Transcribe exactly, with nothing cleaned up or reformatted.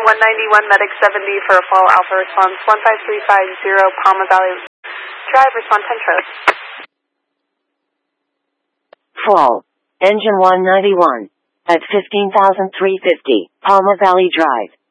one ninety-one, Medic seventy for a fall Alpha response, one five three five zero, Palma Valley Drive, respond ten Charlie. Fall, engine one ninety-one, at fifteen thousand three hundred fifty, Palma Valley Drive.